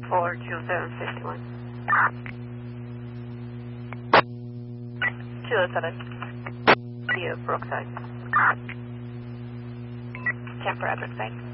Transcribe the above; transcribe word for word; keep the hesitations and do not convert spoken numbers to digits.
four two seven five one. Kilo seven. Via Brookside. Camp Bradford side.